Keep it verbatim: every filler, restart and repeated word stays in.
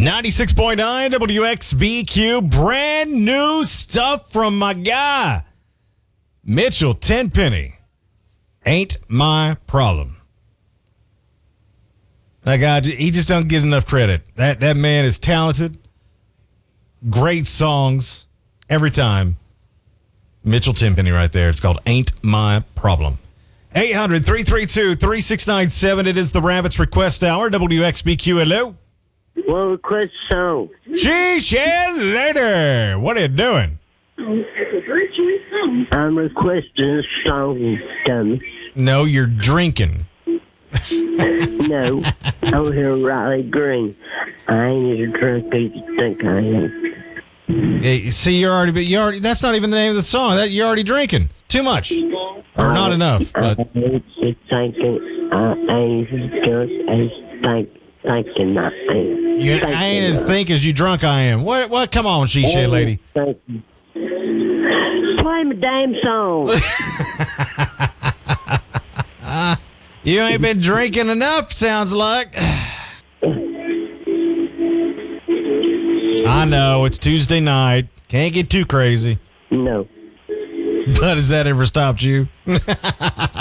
ninety-six point nine W X B Q. Brand new stuff from my guy, Mitchell Tenpenny. Ain't my problem. That guy, he just doesn't get enough credit. That that man is talented. Great songs every time. Mitchell Tenpenny right there. It's called Ain't My Problem. eight hundred, three three two, three six nine seven. It is the Rabbits Request Hour. W X B Q, hello. Well, request song. Sheesh, and later. What are you doing? I'm requesting a song, dummy. No, you're drinking. No, I'm here Riley Green. I ain't as drunk as you think I am. Hey, see, you're already, but you already. That's not even the name of the song. That you're already drinking too much, or not enough. But I ain't just thinking. I ain't as drunk as think, thinking I am. you, I ain't as think as you drunk I am. What? What? Come on, she lady. Thank you. Play my damn song. You ain't been drinking enough. Sounds like. I know it's Tuesday night. Can't get too crazy. No. But has that ever stopped you?